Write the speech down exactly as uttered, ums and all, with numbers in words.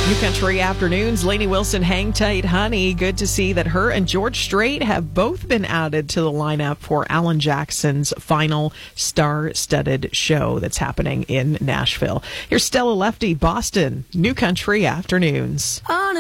New Country Afternoons, Lainey Wilson, Hang Tight Honey. Good to see that her and George Strait have both been added to the lineup for Alan Jackson's final star-studded show that's happening in Nashville. Here's Stella Lefty, Boston, New Country Afternoons.